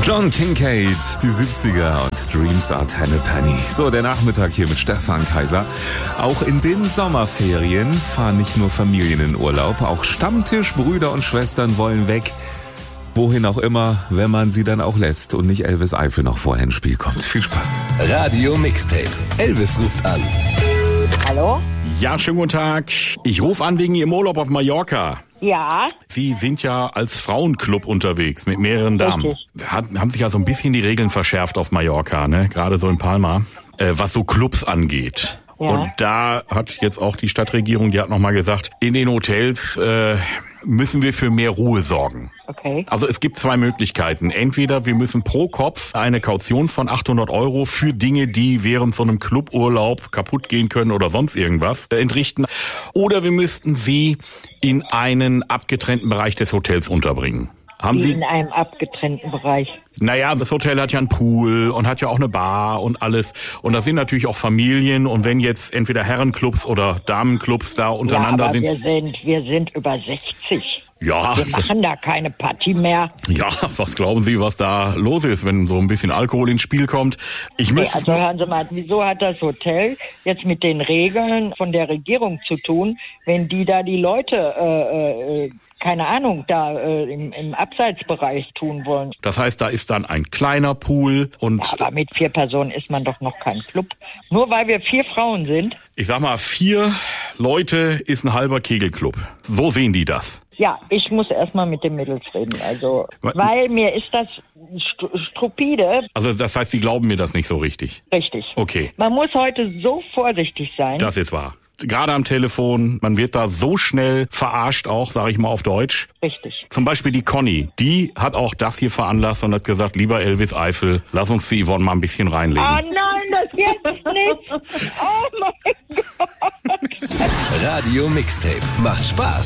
John Kincade, die 70er und Dreams are Tenpenny. So, der Nachmittag hier mit Stefan Kaiser. Auch in den Sommerferien fahren nicht nur Familien in Urlaub, auch Stammtischbrüder und Schwestern wollen weg. Wohin auch immer, wenn man sie dann auch lässt und nicht Elvis Eifel noch vorher ins Spiel kommt. Viel Spaß. Radio Mixtape. Elvis ruft an. Hallo? Ja, schönen guten Tag. Ich rufe an wegen Ihrem Urlaub auf Mallorca. Ja, Sie sind ja als Frauenclub unterwegs mit mehreren Damen. Richtig. Haben sich ja so ein bisschen die Regeln verschärft auf Mallorca, ne? Gerade so in Palma, was so Clubs angeht. Ja. Und da hat jetzt auch die Stadtregierung, die hat nochmal gesagt, in den Hotels müssen wir für mehr Ruhe sorgen. okay. Also es gibt zwei Möglichkeiten. Entweder wir müssen pro Kopf eine Kaution von 800 € für Dinge, die während so einem Cluburlaub kaputt gehen können oder sonst irgendwas entrichten. Oder wir müssten sie in einen abgetrennten Bereich des Hotels unterbringen. Haben Sie? In einem abgetrennten Bereich. Naja, das Hotel hat ja einen Pool und hat ja auch eine Bar und alles. Und da sind natürlich auch Familien. Und wenn jetzt entweder Herrenclubs oder Damenclubs da untereinander ja, aber sind. wir sind über 60. Ja, Wir machen da keine Party mehr. ja, was glauben Sie, was da los ist, wenn so ein bisschen Alkohol ins Spiel kommt? Ich müsste Also hören Sie mal, wieso hat das Hotel jetzt mit den Regeln von der Regierung zu tun, wenn die da die Leute, keine Ahnung, da im Abseitsbereich tun wollen? Das heißt, da ist dann ein kleiner Pool und Aber mit 4 Personen ist man doch noch kein Club. Nur weil wir 4 Frauen sind. ich sag mal, 4 Leute ist ein halber Kegelclub. So sehen die das. Ja, ich muss erstmal mit den Mädels reden. Also, weil mir ist das stupide. Also das heißt, Sie glauben mir das nicht so richtig. Richtig. Okay. Man muss heute so vorsichtig sein. Das ist wahr. Gerade am Telefon, man wird da so schnell verarscht auch, sage ich mal auf Deutsch. Richtig. Zum Beispiel die Conny, die hat auch das hier veranlasst und hat gesagt, lieber Elvis Eifel, lass uns die Yvonne mal ein bisschen reinlegen. Oh nein, das jetzt nicht. Oh mein Gott. Radio Mixtape. Macht Spaß.